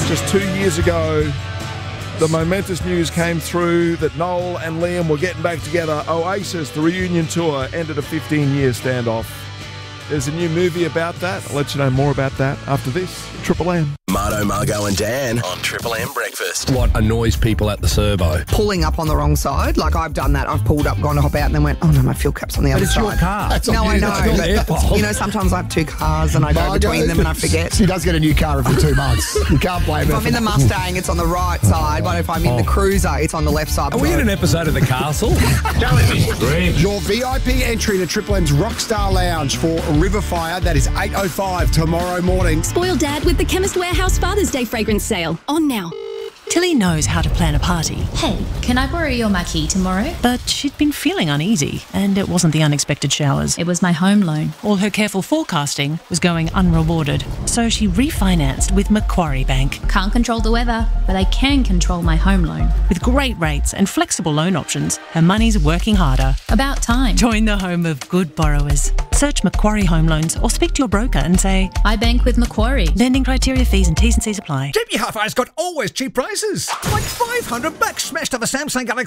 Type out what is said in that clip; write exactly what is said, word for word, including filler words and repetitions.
Just two years ago, the momentous news came through that Noel and Liam were getting back together. Oasis, the reunion tour, ended a fifteen-year standoff. There's a new movie about that. I'll let you know more about that after this. Triple M. Marto, Margo and Dan on Triple M Breakfast. What annoys people at the servo? Pulling up on the wrong side. Like, I've done that. I've pulled up, gone to hop out, and then went, oh, no, my fuel cap's on the But other it's side. your car. That's no, on I you. know. That's not their But, fault. you know, sometimes I have two cars and I go Margo, between them and I forget. She does get a new car every two months. You can't blame If her. I'm in the Mustang, it's on the right side, but if I'm in the Cruiser, it's on the left side. Are we in an episode of The Castle? Your V I P entry to Triple M's Rockstar Lounge for Riverfire, that is eight oh five tomorrow morning. Spoil Dad with the Chemist Warehouse Father's Day fragrance sale. On now. Tilly knows how to plan a party, Hey, can I borrow your marquee tomorrow? but she'd been feeling uneasy, and it wasn't the unexpected showers. It was my home loan. All her careful forecasting was going unrewarded, so she refinanced with Macquarie Bank. Can't control the weather, but I can control my home loan. With great rates and flexible loan options, her money's working harder. About time. Join the home of good borrowers. Search Macquarie Home Loans or speak to your broker and say, I bank with Macquarie. lending criteria, fees and T's and C's apply. J B Hi-Fi's got always cheap prices. Like five hundred bucks smashed off a Samsung Galaxy